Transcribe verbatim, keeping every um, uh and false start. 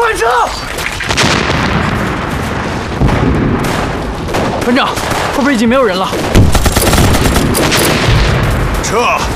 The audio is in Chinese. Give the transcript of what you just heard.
快撤！班长，后边已经没有人了。 撤！